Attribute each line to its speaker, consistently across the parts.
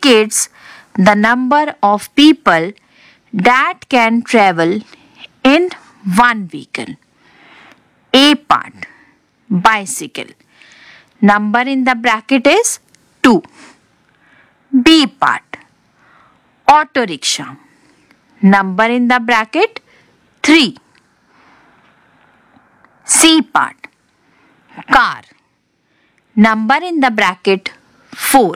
Speaker 1: indicates the number of people that can travel in one vehicle. A part, bicycle. Number in the bracket is 2. B part, auto rickshaw. Number in the bracket 3. C part, car. Number in the bracket 4.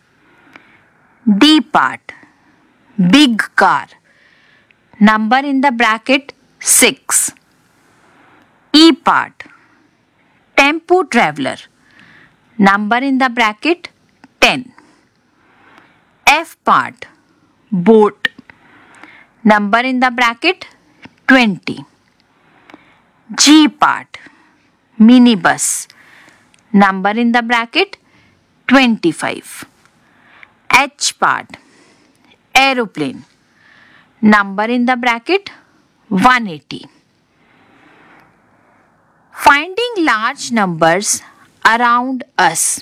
Speaker 1: D part, big car. Number in the bracket 6. E part, tempo traveler. Number in the bracket 10. F part, boat. Number in the bracket 20. G part, minibus. Number in the bracket 25. H part, aeroplane. Number in the bracket 180. Finding large numbers around us.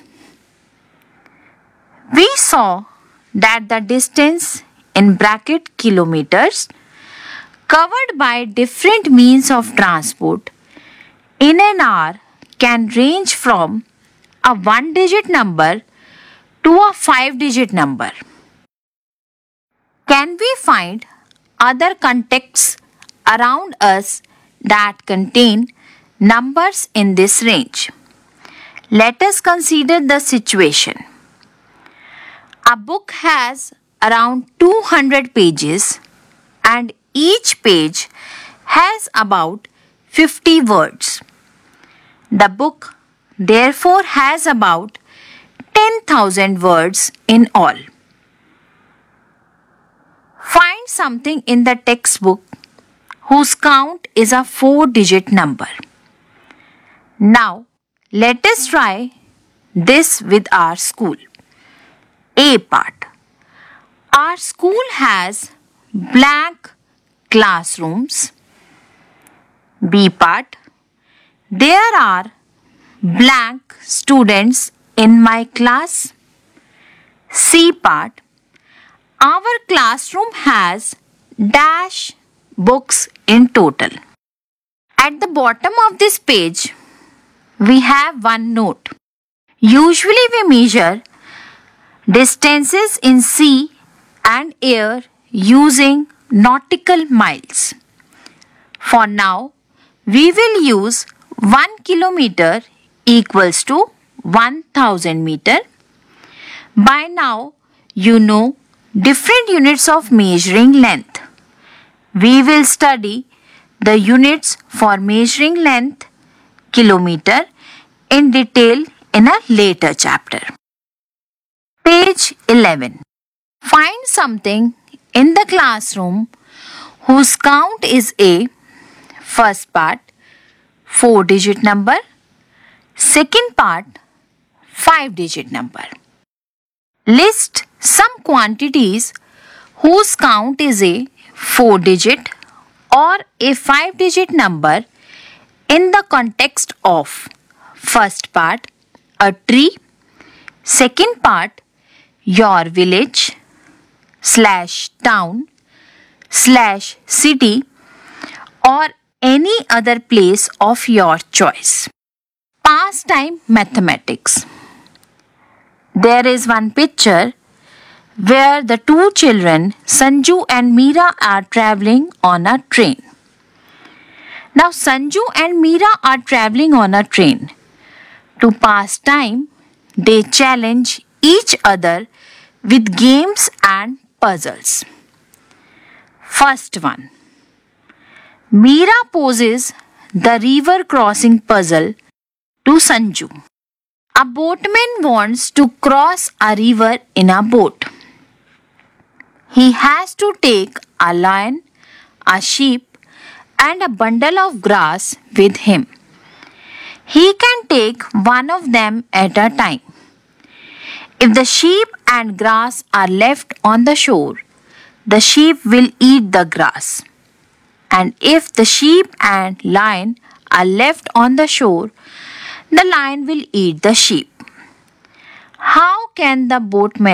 Speaker 1: We saw that the distance in bracket kilometers covered by different means of transport in an hour can range from a 1-digit number to a 5-digit number. Can we find other contexts around us that contain numbers in this range? Let us consider the situation. A book has around 200 pages and each page has about 50 words. The book therefore has about 10,000 words in all. Find something in the textbook whose count is a 4-digit number. Now, let us try this with our school. A part. Our school has blank classrooms. B part. There are blank students in my class. C part. Our classroom has dash books in total. At the bottom of this page, we have one note. Usually we measure distances in sea and air using nautical miles. For now, we will use 1 kilometer equals to 1000 meter. By now, you know different units of measuring length. We will study the units for measuring length, kilometer, in detail in a later chapter. Page 11. Find something in the classroom whose count is a first part 4-digit number, second part 5-digit number. List some quantities whose count is a 4-digit or a 5-digit number in the context of first part a tree, second part your village / town / city or any other place of your choice. Pastime mathematics. There is one picture where the two children Sanju and Meera are traveling on a train. Now Sanju and Meera are traveling on a train. To pass time, they challenge each other with games and puzzles. First one. Meera poses the river crossing puzzle to Sanju. A boatman wants to cross a river in a boat. He has to take a lion, a sheep, and a bundle of grass with him. He can take one of them at a time. If the sheep and grass are left on the shore, the sheep will eat the grass. And if the sheep and lion are left on the shore, the lion will eat the sheep. How can the boatman